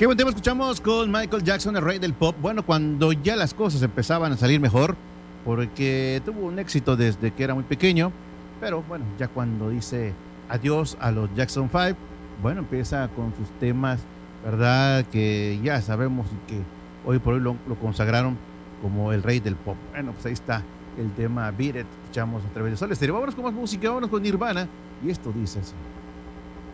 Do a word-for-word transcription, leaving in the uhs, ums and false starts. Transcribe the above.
Qué buen tema escuchamos con Michael Jackson, el rey del pop. Bueno, cuando ya las cosas empezaban a salir mejor, porque tuvo un éxito desde que era muy pequeño, pero bueno, ya cuando dice adiós a los Jackson Five, bueno, empieza con sus temas, ¿verdad? Que ya sabemos que hoy por hoy lo, lo consagraron como el rey del pop. Bueno, pues ahí está el tema Beat It, escuchamos a través de Sol Estéreo. Vámonos con más música, vámonos con Nirvana, y esto dice así.